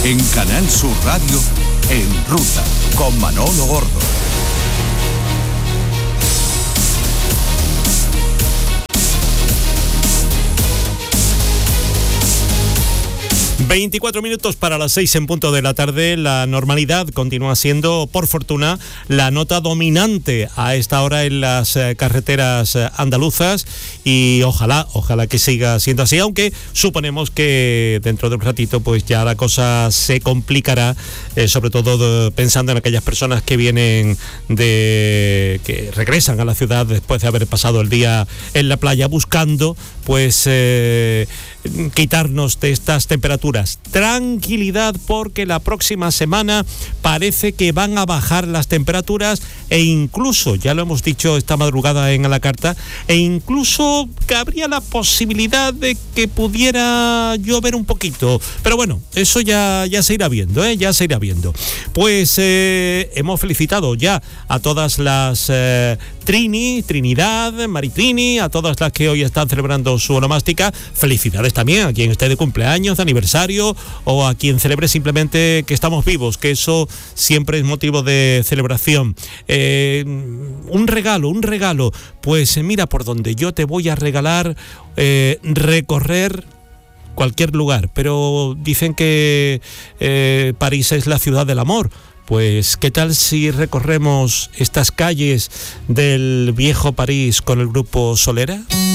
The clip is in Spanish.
En Canal Sur Radio, En Ruta, con Manolo Gordo. ...24 minutos para las 6 en punto de la tarde. La normalidad continúa siendo, por fortuna, la nota dominante a esta hora en las carreteras andaluzas, y ojalá que siga siendo así, aunque suponemos que dentro de un ratito pues ya la cosa se complicará, sobre todo pensando en aquellas personas que que regresan a la ciudad después de haber pasado el día en la playa, buscando pues quitarnos de estas temperaturas. Tranquilidad, porque la próxima semana parece que van a bajar las temperaturas, e incluso, ya lo hemos dicho esta madrugada en A la Carta, e incluso cabría la posibilidad de que pudiera llover un poquito, pero bueno, eso ya se irá viendo, ya se irá viendo. Pues hemos felicitado ya a todas las Trinidad, Maritrini, a todas las que hoy están celebrando su onomástica. Felicidades también a quien esté de cumpleaños, de aniversario, o a quien celebre simplemente que estamos vivos, que eso siempre es motivo de celebración. Un regalo, pues mira por donde yo te voy a regalar recorrer cualquier lugar, pero dicen que París es la ciudad del amor. Pues, ¿qué tal si recorremos estas calles del viejo París con el grupo Solera?